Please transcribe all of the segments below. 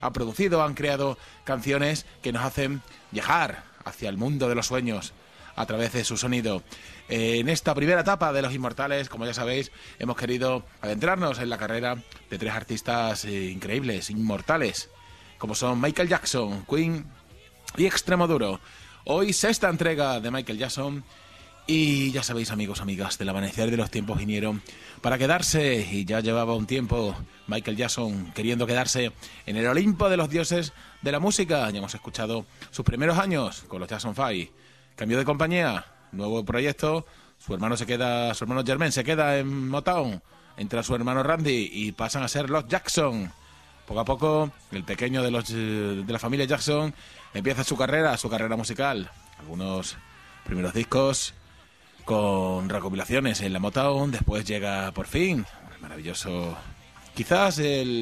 han producido, han creado canciones que nos hacen viajar hacia el mundo de los sueños a través de su sonido. En esta primera etapa de Los Inmortales, como ya sabéis, hemos querido adentrarnos en la carrera de tres artistas increíbles, inmortales, como son Michael Jackson, Queen y Extremoduro. Hoy sexta entrega de Michael Jackson. Y ya sabéis, amigos, amigas, del amanecer de los tiempos vinieron para quedarse, y ya llevaba un tiempo Michael Jackson queriendo quedarse en el Olimpo de los dioses de la música. Ya hemos escuchado sus primeros años con los Jackson 5. Cambio de compañía, nuevo proyecto, su hermano Jermaine se queda en Motown, entra su hermano Randy y pasan a ser los Jackson. Poco a poco, el pequeño de la familia Jackson empieza su carrera musical. Algunos primeros discos con recopilaciones en la Motown, después llega por fin el maravilloso, quizás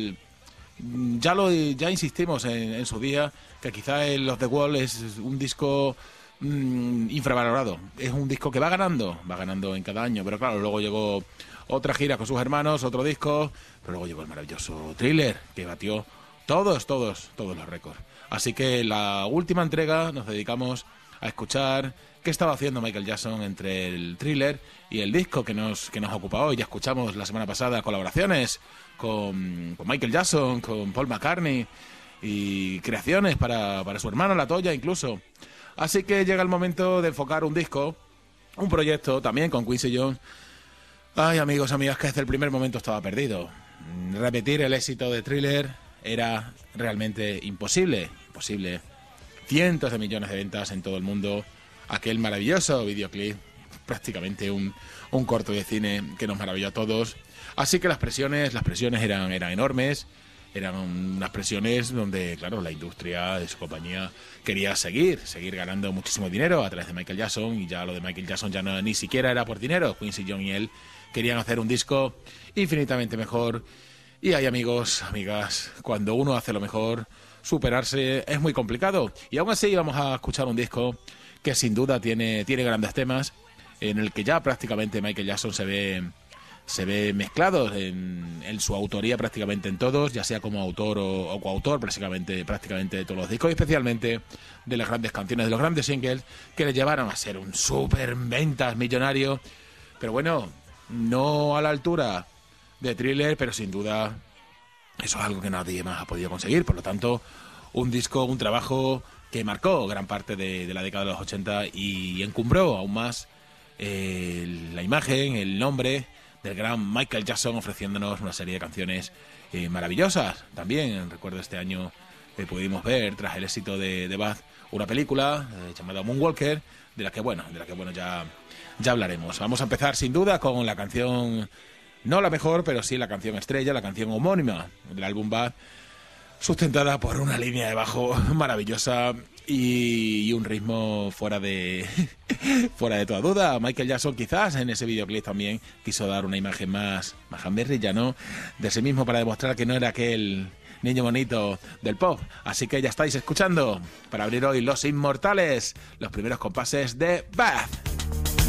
ya insistimos en su día que quizás el Off the Wall es un disco infravalorado, es un disco que va ganando en cada año, pero claro, luego llegó otra gira con sus hermanos, otro disco, pero luego llegó el maravilloso Thriller, que batió todos los récords. Así que la última entrega nos dedicamos a escuchar qué estaba haciendo Michael Jackson entre el Thriller y el disco que nos ocupa hoy. Ya escuchamos la semana pasada colaboraciones con Michael Jackson, con Paul McCartney y creaciones para su hermana La Toya incluso. Así que llega el momento de enfocar un disco, un proyecto también con Quincy Jones. Ay, amigos, amigas, que desde el primer momento estaba perdido. Repetir el éxito de Thriller era realmente imposible. Cientos de millones de ventas en todo el mundo. Aquel maravilloso videoclip, prácticamente un corto de cine que nos maravilló a todos. Así que las presiones eran enormes. Eran unas presiones donde, claro, la industria de su compañía quería seguir ganando muchísimo dinero a través de Michael Jackson, y ya lo de Michael Jackson ya ni siquiera era por dinero. Quincy Jones y él querían hacer un disco infinitamente mejor. Y hay, amigos, amigas, cuando uno hace lo mejor, superarse es muy complicado. Y aún así vamos a escuchar un disco que sin duda tiene grandes temas, en el que ya prácticamente Michael Jackson se ve mezclado en su autoría prácticamente en todos, ya sea como autor o coautor prácticamente de todos los discos, y especialmente de las grandes canciones, de los grandes singles que le llevaron a ser un súper ventas millonario. Pero bueno, no a la altura de Thriller, pero sin duda eso es algo que nadie más ha podido conseguir. Por lo tanto, un disco, un trabajo que marcó gran parte de la década de los 80 y encumbró aún más la imagen, el nombre del gran Michael Jackson, ofreciéndonos una serie de canciones maravillosas. También recuerdo este año pudimos ver, tras el éxito de Bad, una película llamada Moonwalker, de la que ya hablaremos. Vamos a empezar sin duda con la canción, no la mejor, pero sí la canción estrella, la canción homónima del álbum Bad, sustentada por una línea de bajo maravillosa y un ritmo fuera de toda duda. Michael Jackson quizás en ese videoclip también quiso dar una imagen más hammerilla, ¿no?, de sí mismo, para demostrar que no era aquel niño bonito del pop. Así que ya estáis escuchando, para abrir hoy Los Inmortales, los primeros compases de Bad.